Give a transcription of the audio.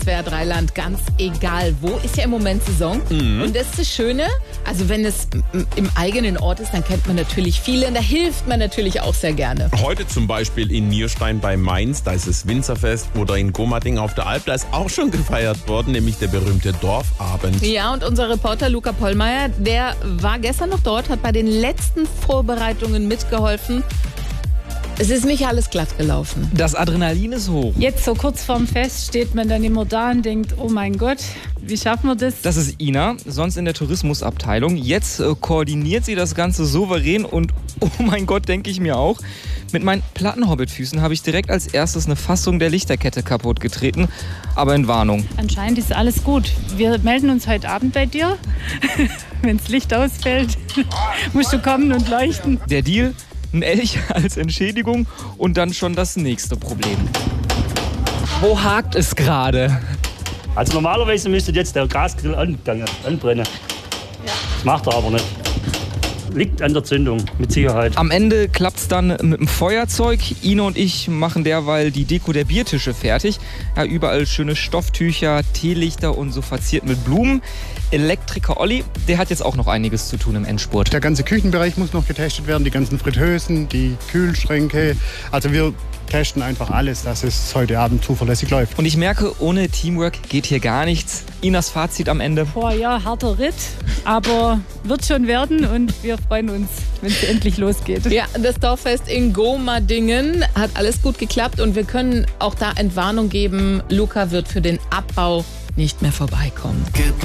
SWR 3 Land, ganz egal wo, ist ja im Moment Saison. Und das ist das Schöne, also wenn es im eigenen Ort ist, dann kennt man natürlich viele und da hilft man natürlich auch sehr gerne. Heute zum Beispiel in Nierstein bei Mainz, da ist das Winzerfest, oder in Gomading auf der Alp, da ist auch schon gefeiert worden, nämlich der berühmte Dorfabend. Ja, und unser Reporter Luca Pollmeier, der war gestern noch dort, hat bei den letzten Vorbereitungen mitgeholfen. Es ist nicht alles glatt gelaufen. Das Adrenalin ist hoch. Jetzt so kurz vorm Fest steht man dann immer da und denkt, oh mein Gott, wie schaffen wir das? Das ist Ina, sonst in der Tourismusabteilung. Jetzt koordiniert sie das Ganze souverän und oh mein Gott, denke ich mir auch. Mit meinen Plattenhobbitfüßen habe ich direkt als erstes eine Fassung der Lichterkette kaputt getreten, aber in Warnung. Anscheinend ist alles gut. Wir melden uns heute Abend bei dir. Wenn das Licht ausfällt, musst du kommen und leuchten. Der Deal? Ein Elch als Entschädigung und dann schon das nächste Problem. Wo hakt es gerade? Also normalerweise müsste jetzt der Gasgrill anbrennen. Das macht er aber nicht. Liegt an der Zündung, mit Sicherheit. Am Ende klappt's dann mit dem Feuerzeug. Ina und ich machen derweil die Deko der Biertische fertig. Ja, überall schöne Stofftücher, Teelichter und so verziert mit Blumen. Elektriker Olli, der hat jetzt auch noch einiges zu tun im Endspurt. Der ganze Küchenbereich muss noch getestet werden, die ganzen Fritteusen, die Kühlschränke. Also wir testen einfach alles, dass es heute Abend zuverlässig läuft. Und ich merke, ohne Teamwork geht hier gar nichts. Inas Fazit am Ende. Boah, ja, harter Ritt, aber wird schon werden und wir freuen uns, wenn es endlich losgeht. Ja, das Dorffest in Gomadingen hat alles gut geklappt und wir können auch da Entwarnung geben. Luca wird für den Abbau nicht mehr vorbeikommen.